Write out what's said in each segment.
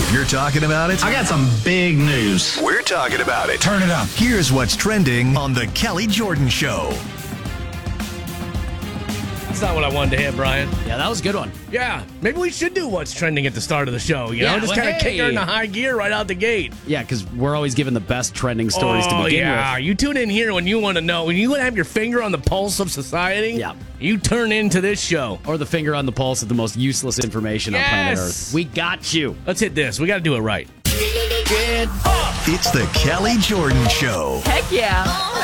You're talking about it? I got some big news. We're talking about it. Turn it up. Here's what's trending on The Kelly Jordan Show. That's not what I wanted to hit, Brian. Yeah, that was a good one. Yeah, maybe we should do what's trending at the start of the show. You know, Yeah, just well, kind of kick her hey. into high gear right out the gate. Yeah, because we're always given the best trending stories to begin with. You tune in here when you want to know. When you want to have your finger on the pulse of society, Yeah. you turn into this show. Or the finger on the pulse of the most useless information on planet Yes. Earth. We got you. Let's hit this. We got to do it right. It's The Kelly Jordan Show. Heck yeah.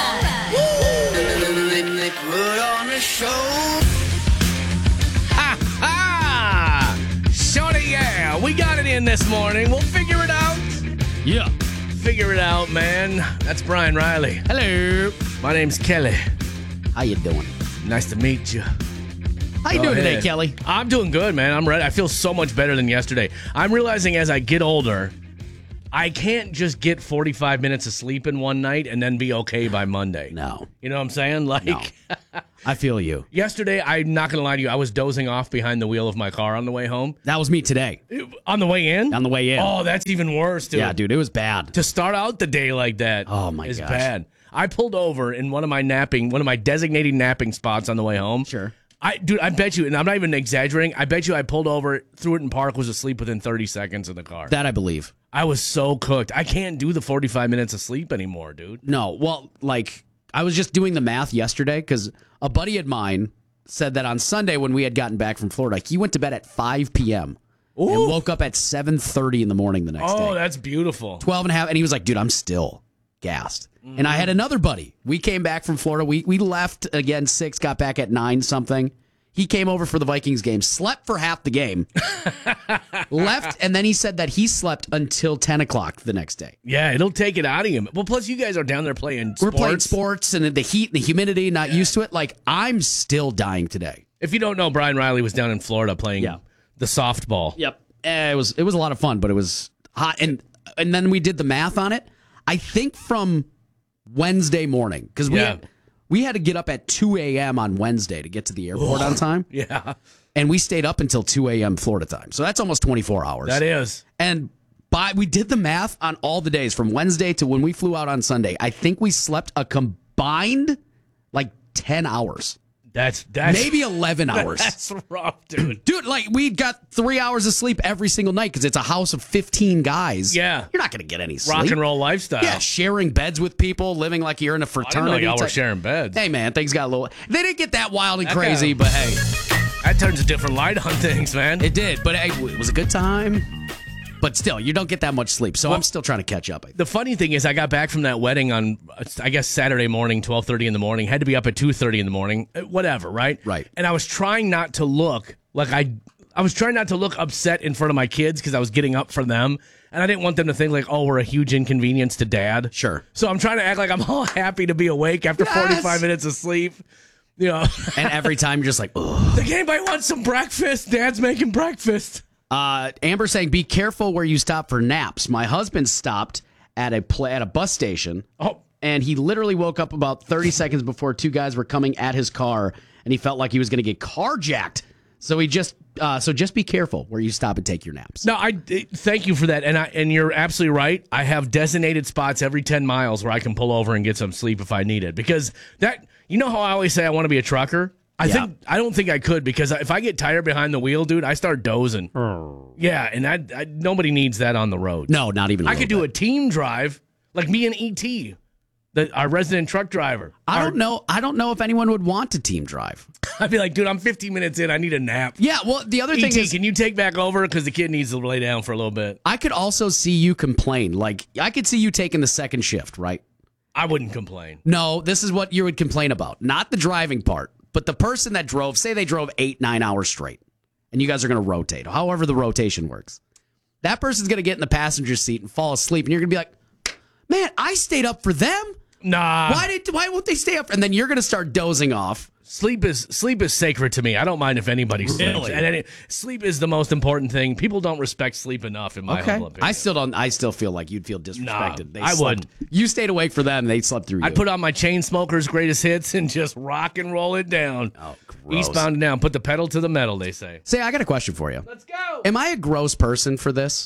Ah! Shorty, yeah. We got it in this morning. We'll figure it out. Yeah. Figure it out, man. That's Brian Riley. Hello. My name's Kelly. How you doing? Nice to meet you. How you Go doing today, ahead. Kelly? I'm doing good, man. I'm ready. I feel so much better than yesterday. I'm realizing as I get older, I can't just get 45 minutes of sleep in one night and then be okay by Monday. No. You know what I'm saying? Like, No. I feel you. yesterday, I'm not going to lie to you, I was dozing off behind the wheel of my car on the way home. That was me today. On the way in? On the way in. Oh, that's even worse, dude. Yeah, dude, it was bad. To start out the day like that Oh, my is gosh. bad. I pulled over in one of my designated napping spots on the way home. Sure. I bet you, and I'm not even exaggerating, I bet you I pulled over, threw it in park, was asleep within 30 seconds in the car. That I believe. I was so cooked. I can't do the 45 minutes of sleep anymore, dude. No, well, like, I was just doing the math yesterday because a buddy of mine said that on Sunday when we had gotten back from Florida, he went to bed at 5 p.m. and Ooh. woke up at 7:30 in the morning the next Oh, day. that's beautiful. 12 and a half, and he was like, dude, I'm still gassed. And I had another buddy. We came back from Florida. We left again 6, got back at 9 something. He came over for the Vikings game, slept for half the game, left, and then he said that he slept until 10 o'clock the next day. Yeah, it'll take it out of you. Well, plus you guys are down there playing sports. We're playing sports and the heat and the humidity, not used to it. Like, I'm still dying today. If you don't know, Brian Riley was down in Florida playing Yeah. the softball. Yep. It was a lot of fun, but it was hot. And then we did the math on it. I think from Wednesday morning, because we had to get up at 2 a.m. on Wednesday to get to the airport on time. Yeah, And we stayed up until 2 a.m. Florida time. So that's almost 24 hours. that is. And we did the math on all the days from Wednesday to when we flew out on Sunday. I think we slept a combined like 10 hours. That's Maybe 11 hours. That's rough, dude. Dude, like, we got 3 hours of sleep every single night because it's a house of 15 guys. Yeah. You're not going to get any sleep. Rock and roll lifestyle. Yeah, sharing beds with people, living like you're in a I didn't know fraternity. y'all were type- sharing beds. Hey, man, things got a little... They didn't get that wild and That crazy, kinda- but hey, That turns a different light on things, man. it did. But hey, it was a good time. But still, you don't get that much sleep, so I'm still trying to catch up. The funny thing is, I got back from that wedding on, I guess, Saturday morning, 12:30 in the morning. Had to be up at 2:30 in the morning. Whatever, right? Right. And I was trying not to look like I was trying not to look upset in front of my kids because I was getting up for them, and I didn't want them to think like, oh, we're a huge inconvenience to Dad. Sure. So I'm trying to act like I'm all happy to be awake after 45 minutes of sleep. You know, And every time you're just like, ugh. like anybody wants some breakfast? Dad's making breakfast. Amber saying, be careful where you stop for naps. My husband stopped at a bus station. Oh. And he literally woke up about 30 seconds before 2 guys were coming at his car, and he felt like he was going to get carjacked. So he just be careful where you stop and take your naps. No, thank you for that, and you're absolutely right. I have designated spots every 10 miles where I can pull over and get some sleep if I need it. Because that, you know how I always say I want to be a trucker. I don't think I could, because if I get tired behind the wheel, dude, I start dozing. Yeah, and nobody needs that on the road. No, not even. I could do a team drive like me and ET. Our resident truck driver. I don't know if anyone would want to team drive. I'd be like, dude, I'm 15 minutes in. I need a nap. Yeah, well, the other thing ET, is, can you take back over? Because the kid needs to lay down for a little bit. I could also see you complain. Like, I could see you taking the second shift, right? I wouldn't complain. No, this is what you would complain about. Not the driving part, but the person that drove, say they drove 8-9 hours straight, and you guys are going to rotate, however the rotation works. That person's going to get in the passenger seat and fall asleep, and you're going to be like, man, I stayed up for them. Nah. Why won't they stay up? And then you're going to start dozing off. Sleep is sacred to me. I don't mind if anybody sleeps. Really? And sleep is the most important thing. People don't respect sleep enough, in my humble opinion. I still don't. I still feel like you'd feel disrespected. Nah, I wouldn't. You stayed awake for them. They slept through you. I'd put on my Chainsmokers' greatest hits and just rock and roll it down. Oh, gross. Eastbound and down. Put the pedal to the metal, they say. Say, I got a question for you. Let's go. Am I a gross person for this?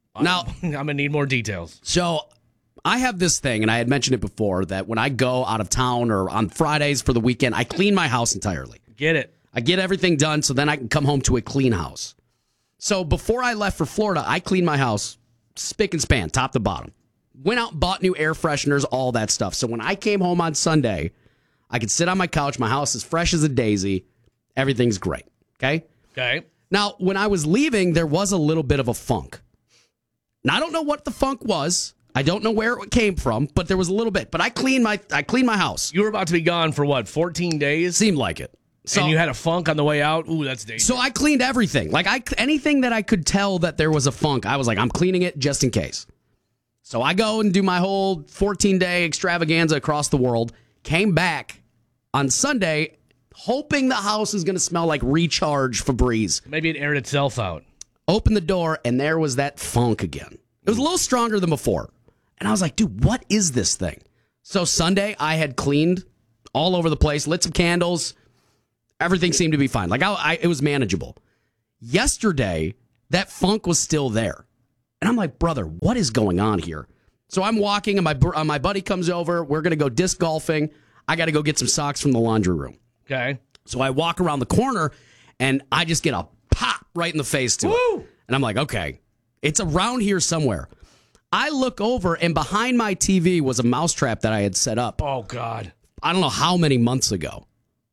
Now, I'm going to need more details. so I have this thing, and I had mentioned it before, that when I go out of town or on Fridays for the weekend, I clean my house entirely. Get it. I get everything done so then I can come home to a clean house. So before I left for Florida, I cleaned my house spick and span, top to bottom. Went out and bought new air fresheners, all that stuff. So when I came home on Sunday, I could sit on my couch. My house is fresh as a daisy. Everything's great. Okay? Okay. Now, when I was leaving, there was a little bit of a funk. Now, I don't know what the funk was. I don't know where it came from, but there was a little bit. But I cleaned my house. You were about to be gone for what, 14 days? Seemed like it. So, and you had a funk on the way out? Ooh, that's dangerous. So I cleaned everything. Anything that I could tell that there was a funk, I was like, I'm cleaning it just in case. So I go and do my whole 14-day extravaganza across the world. Came back on Sunday, hoping the house is going to smell like recharged Febreze. Maybe it aired itself out. Opened the door, and there was that funk again. It was a little stronger than before. And I was like, dude, what is this thing? So Sunday, I had cleaned all over the place, lit some candles. Everything seemed to be fine. It was manageable. Yesterday, that funk was still there. And I'm like, brother, what is going on here? So I'm walking, and my buddy comes over. We're going to go disc golfing. I got to go get some socks from the laundry room. Okay. So I walk around the corner, and I just get a pop right in the face to it. And I'm like, okay, it's around here somewhere. I look over, and behind my TV was a mousetrap that I had set up. Oh, God. I don't know how many months ago.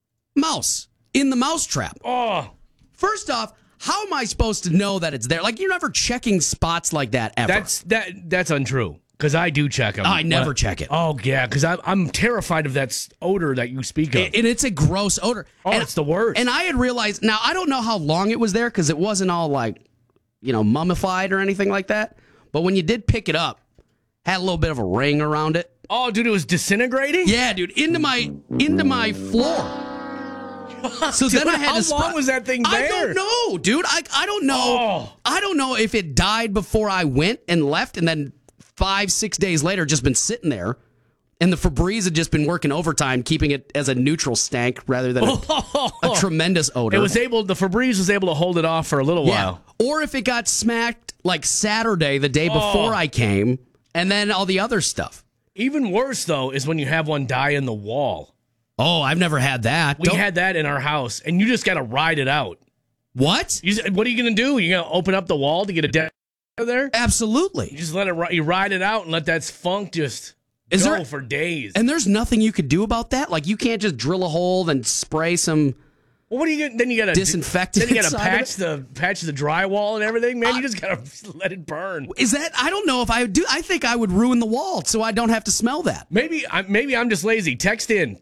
Mouse in the mousetrap. Oh. First off, how am I supposed to know that it's there? Like, you're never checking spots like that ever. That's untrue. Because I do check them. I never check it. Oh, yeah, because I'm terrified of that odor that you speak of. And it's a gross odor. Oh, and it's the worst. And I had realized, now, I don't know how long it was there because it wasn't all mummified or anything like that. But when you did pick it up, had a little bit of a ring around it. Oh, dude, it was disintegrating? Yeah, dude, into my floor. So dude, then I had how to long was that thing there? I don't know, dude. I don't know. Oh. I don't know if it died before I went and left, and then 5-6 days later just been sitting there, and the Febreze had just been working overtime, keeping it as a neutral stank rather than a tremendous odor. The Febreze was able to hold it off for a little while. Or if it got smacked like Saturday, the day before I came, and then all the other stuff. Even worse, though, is when you have one die in the wall. Oh, I've never had that. We had that in our house, and you just got to ride it out. What? What are you going to do? You going to open up the wall to get a dead there? Absolutely. You just you ride it out and let that funk just go for days. And there's nothing you could do about that? Like, you can't just drill a hole and spray some... Well, what do you get? Then you got to disinfect it. Then you got to patch the drywall and everything. Man, you just got to let it burn. Is that? I don't know if I do. I think I would ruin the wall so I don't have to smell that. Maybe I'm just lazy. Text in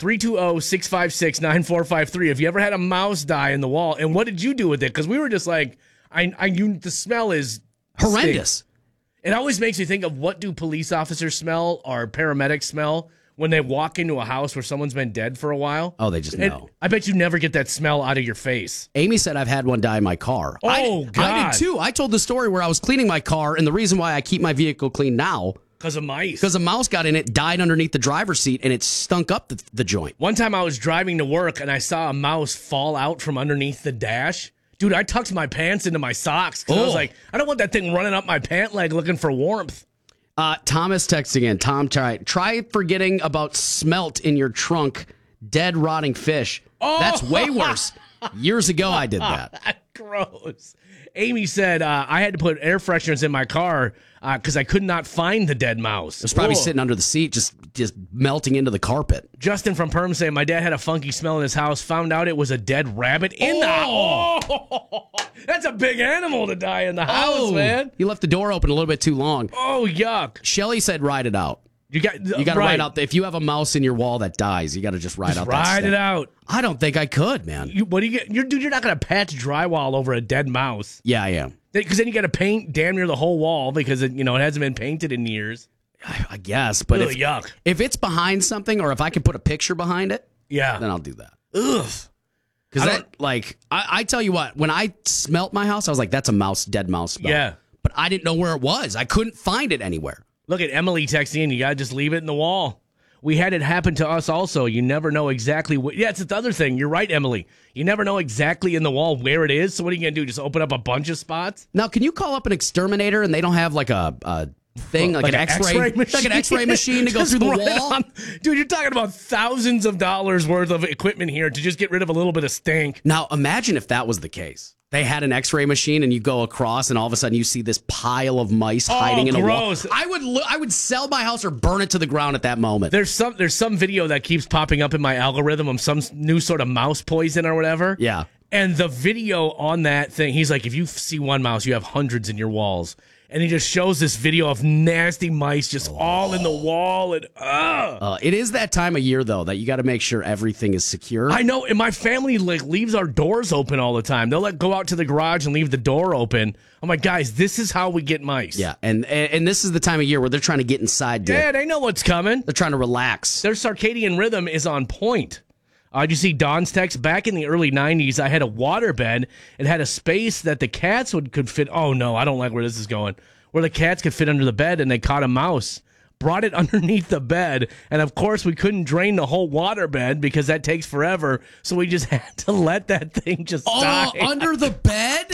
320-656-9453 if you ever had a mouse die in the wall, and what did you do with it? Because we were just like, the smell is horrendous. Stinks. It always makes me think of, what do police officers smell or paramedics smell when they walk into a house where someone's been dead for a while? Oh, they just know. I bet you never get that smell out of your face. Amy said I've had one die in my car. Oh, God. I did too. I told the story where I was cleaning my car, and the reason why I keep my vehicle clean now... Because of mice. Because a mouse got in it, died underneath the driver's seat, and it stunk up the joint. One time I was driving to work, and I saw a mouse fall out from underneath the dash. Dude, I tucked my pants into my socks. I was like, I don't want that thing running up my pant leg looking for warmth. Thomas texting in. Tom, try forgetting about smelt in your trunk, dead rotting fish. Oh! That's way worse. Years ago, I did that. Gross. Amy said, I had to put air fresheners in my car because I could not find the dead mouse. It was probably sitting under the seat, just melting into the carpet. Justin from Perm saying, my dad had a funky smell in his house, found out it was a dead rabbit in the house. Oh, that's a big animal to die in the house, man. You left the door open a little bit too long. Oh, yuck. Shelly said ride it out. You got to ride out. If you have a mouse in your wall that dies, you got to just ride out. Ride it out. I don't think I could, man. What do you get? You're not going to patch drywall over a dead mouse. Yeah, I am. Because then you got to paint damn near the whole wall because it hasn't been painted in years. I guess, but yuck. If it's behind something, or if I can put a picture behind it, then I'll do that. Ugh. Because I tell you what, when I smelt my house, I was like, that's a dead mouse smell. Yeah. But I didn't know where it was. I couldn't find it anywhere. Look at Emily texting in. You got to just leave it in the wall. we had it happen to us also. You never know exactly what. Yeah, it's the other thing. You're right, Emily. You never know exactly in the wall where it is. So what are you going to do? Just open up a bunch of spots? Now, can you call up an exterminator and they don't have like a thing, like an X-ray machine? like an X-ray machine to go Just through the run wall? on- Dude, you're talking about thousands of dollars worth of equipment here to just get rid of a little bit of stink. Now, imagine if that was the case. They had an X-ray machine, and you go across, and all of a sudden you see this pile of mice hiding in a wall. gross. I would sell my house or burn it to the ground at that moment. There's some video that keeps popping up in my algorithm of some new sort of mouse poison or whatever. Yeah. And the video on that thing, he's like, if you see one mouse, you have hundreds in your walls. And he just shows this video of nasty mice just all in the wall. And It is that time of year, though, that you got to make sure everything is secure. I know, and my family leaves our doors open all the time. They'll go out to the garage and leave the door open. I'm like, guys, this is how we get mice. Yeah, and this is the time of year where they're trying to get inside. Yeah, they know what's coming. They're trying to relax. Their circadian rhythm is on point. Did you see Don's text? Back in the early 90s, I had a water bed. It had a space that the cats could fit. Oh, no, I don't like where this is going. Where the cats could fit under the bed, and they caught a mouse, brought it underneath the bed, and of course we couldn't drain the whole water bed because that takes forever, so we just had to let that thing just die. Under the bed?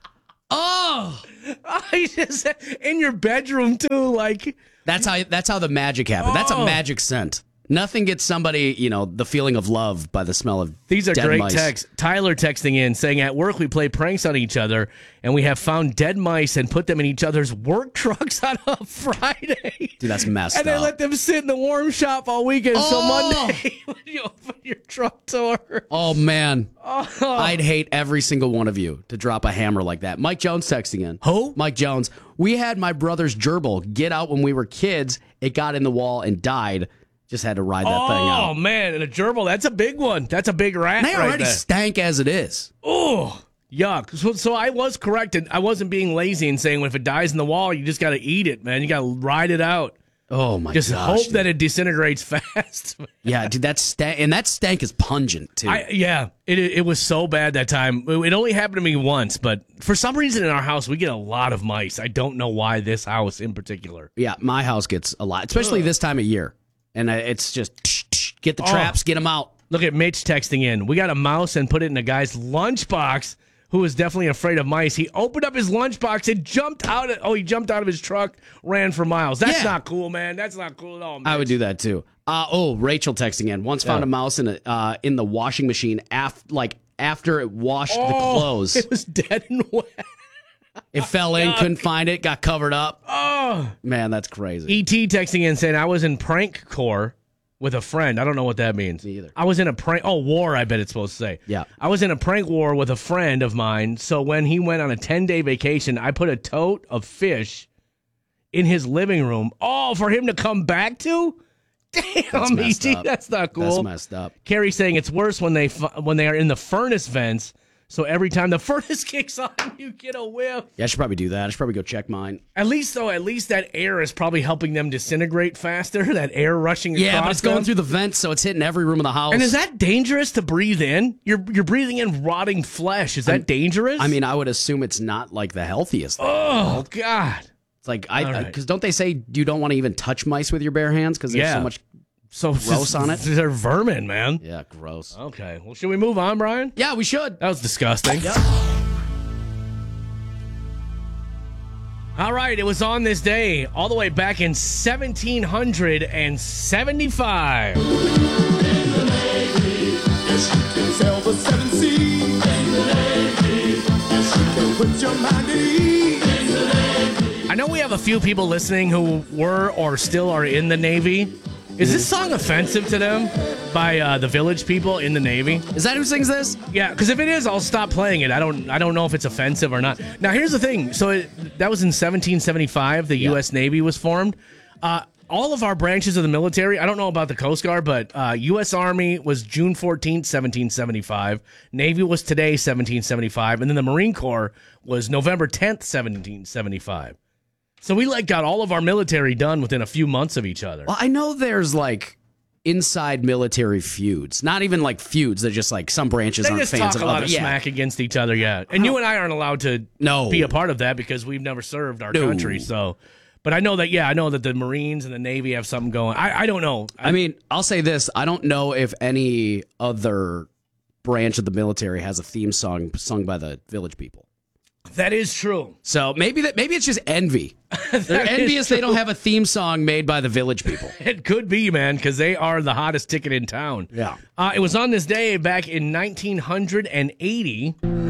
Oh! I just, in your bedroom, too, like... That's how the magic happened. That's a magic scent. Nothing gets somebody, the feeling of love by the smell of These are dead great mice. texts. Tyler texting in saying, at work we play pranks on each other, and we have found dead mice and put them in each other's work trucks on a Friday. Dude, that's messed and up. they let them sit in the warm shop all weekend. So Oh! Monday, when you open your truck door. Oh, man. I'd hate every single one of you to drop a hammer like that. Mike Jones texting in. Who? Mike Jones. We had my brother's gerbil get out when we were kids. It got in the wall and died. Just had to ride that thing out. Oh, man. And a gerbil, that's a big one. That's a big rat They right already there. stank as it is. Oh, yuck. So I was corrected. I wasn't being lazy and saying, if it dies in the wall, you just got to eat it, man. You got to ride it out. Oh, my Just gosh. hope dude. that it disintegrates fast. Yeah, dude, that stank is pungent, too. It was so bad that time. It only happened to me once, but for some reason in our house, we get a lot of mice. I don't know why this house in particular. Yeah, my house gets a lot, especially this time of year. And it's just get the traps, get them out. Look at Mitch texting in. We got a mouse and put it in a guy's lunchbox who was definitely afraid of mice. He opened up his lunchbox and jumped out. He jumped out of his truck, ran for miles. That's not cool, man. That's not cool at all, Mitch. I would do that too. Rachel texting in. Once found a mouse in the washing machine after it washed the clothes. It was dead and wet. It fell in, couldn't find it, got covered up. Oh. Man, that's crazy. ET texting in saying, I was in prank corps with a friend. I don't know what that means. Me either. I was in a prank. Oh, war, I bet it's supposed to say. Yeah. I was in a prank war with a friend of mine. So when he went on a 10-day vacation, I put a tote of fish in his living room. Oh, for him to come back to? Damn, messed ET, up. that's not cool. That's messed up. Carrie's saying it's worse when they are in the furnace vents. So every time the furnace kicks on, you get a whiff. Yeah, I should probably do that. I should probably go check mine. At least that air is probably helping them disintegrate faster. That air rushing across Yeah, but it's going them. through the vents, so it's hitting every room of the house. And is that dangerous to breathe in? You're breathing in rotting flesh. Is that dangerous? I mean, I would assume it's not like the healthiest thing. oh God. It's like right. because don't they say you don't want to even touch mice with your bare hands because there's Yeah. so much. So Gross on it? They're vermin, man. Yeah, gross. Okay. Well, should we move on, Brian? Yeah, we should. That was disgusting. All right, it was on this day, all the way back in 1775. Sail the seven seas. Put your mind at ease. I know we have a few people listening who were or still are in the Navy. Is this song offensive to them by the Village People in the Navy? Is that who sings this? Yeah, because if it is, I'll stop playing it. I don't know if it's offensive or not. Now, here's the thing. So that was in 1775. The U.S. Navy was formed. All of our branches of the military, I don't know about the Coast Guard, but U.S. Army was June 14th, 1775. Navy was today, 1775. And then the Marine Corps was November 10th, 1775. So we got all of our military done within a few months of each other. Well, I know there's inside military feuds. Not even feuds. They're just some branches They aren't just fans talk of a lot other. of Yeah. smack against each other, yeah. And you and I aren't allowed to No. be a part of that because we've never served our No. country. So, But I know that the Marines and the Navy have something going. I don't know. I mean, I'll say this. I don't know if any other branch of the military has a theme song sung by the Village People. That is true. So maybe it's just envy. They're envious they don't have a theme song made by the Village People. It could be, man, because they are the hottest ticket in town. Yeah. It was on this day back in 1980.